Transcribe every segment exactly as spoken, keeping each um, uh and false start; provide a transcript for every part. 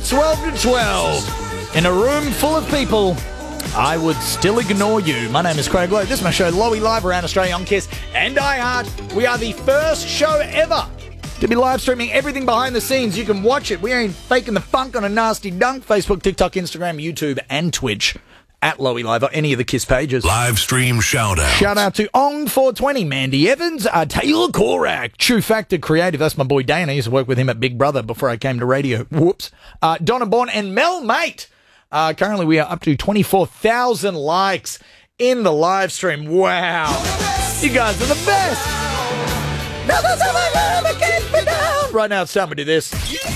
twelve to twelve. In a room full of people, I would still ignore you. My name is Craig Lowe. This is my show, Lowy Live, around Australia on Kiss and iHeart. We are the first show ever to be live streaming everything behind the scenes. You can watch it. We ain't faking the funk on a nasty dunk. Facebook, TikTok, Instagram, YouTube, and Twitch at Lowy Live or any of the Kiss pages. Live stream shout out. Shout out to Ong four twenty, Mandy Evans, uh, Taylor Korak, True Factor Creative. That's my boy Dane. I used to work with him at Big Brother before I came to radio. Whoops. Uh, Donna Bourne and Mel Mate. Uh, currently we are up to twenty-four thousand likes in the live stream. Wow. You guys are the best. Nothing's ever gonna get me down. Right now it's time to do this.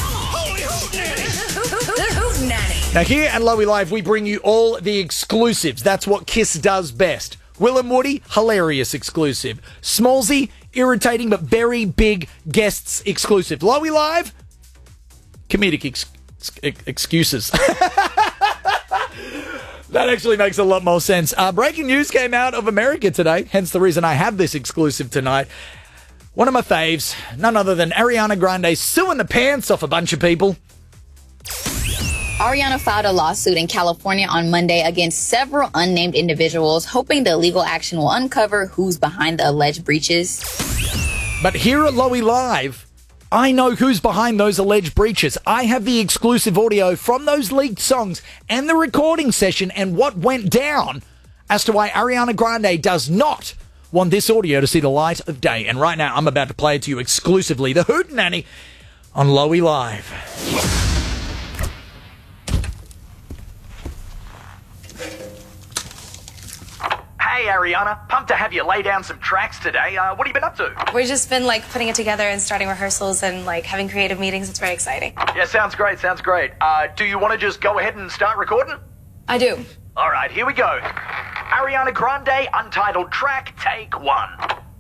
Now here at Lowy Live, we bring you all the exclusives. That's what Kiss does best. Will and Woody, hilarious exclusive. Smallsy, irritating but very big guests exclusive. Lowy Live, comedic ex- ex- excuses. That actually makes a lot more sense. Uh, breaking news came out of America today, hence the reason I have this exclusive tonight. One of my faves, none other than Ariana Grande suing the pants off a bunch of people. Ariana filed a lawsuit in California on Monday against several unnamed individuals, hoping the legal action will uncover who's behind the alleged breaches. But here at Lowy Live, I know who's behind those alleged breaches. I have the exclusive audio from those leaked songs and the recording session and what went down as to why Ariana Grande does not want this audio to see the light of day. And right now, I'm about to play it to you exclusively. The Hootenanny on Lowy Live. Hey Ariana, pumped to have you lay down some tracks today. Uh, what have you been up to? We've just been like putting it together and starting rehearsals and like having creative meetings. It's very exciting. Yeah, sounds great, sounds great. Uh, do you want to just go ahead and start recording? I do. All right, here we go. Ariana Grande, untitled track, take one.